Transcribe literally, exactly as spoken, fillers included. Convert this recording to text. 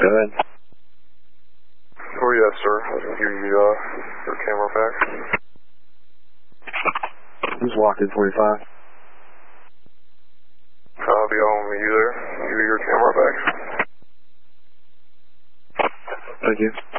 Go ahead. Oh, yes, sir. I can give you uh, your camera back. Who's locked in forty-five? I'll be on with you there. Give you your camera back. Thank you.